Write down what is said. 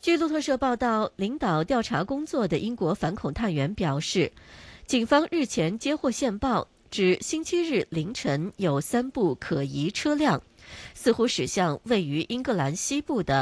据路透社报道，领导调查工作的英国反恐探员表示，警方日前接获线报，指星期日凌晨有3部可疑车辆，似乎驶向位于英格兰西部的